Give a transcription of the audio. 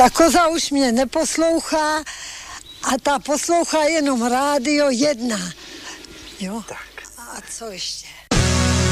Ta koza už mě neposlouchá a ta poslouchá jenom Rádio 1. Jo? Tak. A co ještě?